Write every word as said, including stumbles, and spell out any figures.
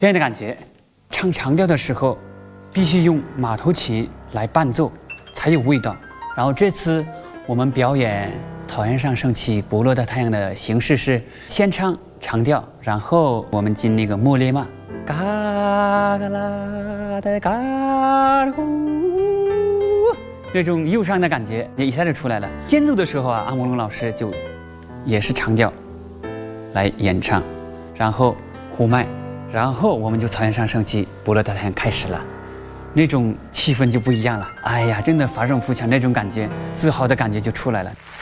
这样的感觉。唱长调的时候，必须用马头琴来伴奏，才有味道。然后这次我们表演《草原上升起不落的太阳》的形式是先唱长调，然后我们进那个莫列嘛，嘎嘎啦的嘎呼，那种忧伤的感觉也一下就出来了。间奏的时候啊，阿摩龙老师就也是长调来演唱，然后呼麦，然后我们就草原上升起不落的太阳开始了。那种气氛就不一样了，哎呀，真的发愤图强那种感觉，自豪的感觉就出来了。